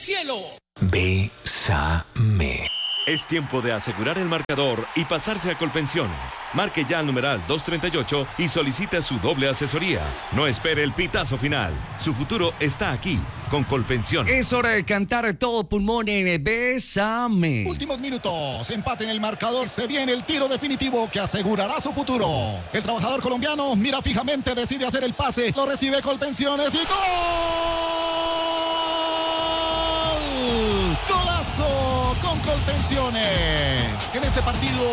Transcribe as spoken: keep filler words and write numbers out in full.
cielo. Bésame. Es tiempo de asegurar el marcador y pasarse a Colpensiones. Marque ya al numeral doscientos treinta y ocho y solicita su doble asesoría. No espere el pitazo final. Su futuro está aquí, con Colpensiones. Es hora de cantar a todo pulmón en Bésame. Últimos minutos, empate en el marcador. Se viene el tiro definitivo que asegurará su futuro. El trabajador colombiano mira fijamente, decide hacer el pase. Lo recibe Colpensiones y ¡gol! ¡Golazo! Con Colpensiones. En este partido